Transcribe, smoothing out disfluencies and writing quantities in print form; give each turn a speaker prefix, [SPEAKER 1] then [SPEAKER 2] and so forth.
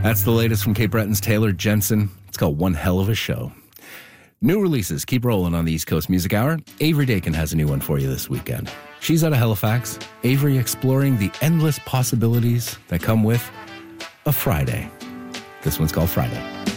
[SPEAKER 1] That's the latest from Cape Breton's Taylor Jensen. It's called One Hell of a Show. New releases keep rolling on the East Coast Music Hour. Avery Dakin has a new one for you this weekend. She's out of Halifax. Avery exploring the endless possibilities that come with a Friday. This one's called Friday.